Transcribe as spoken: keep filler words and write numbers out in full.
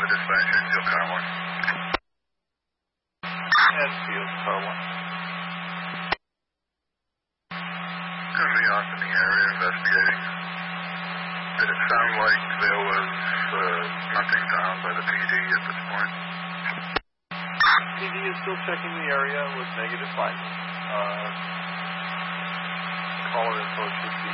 the dispatcher, Steel Car one. And Steel Car one. Going to be off in the area investigating. Did it sound like there was uh, nothing found by the P D at this point? P D is still checking the area with negative findings. Uh, caller info should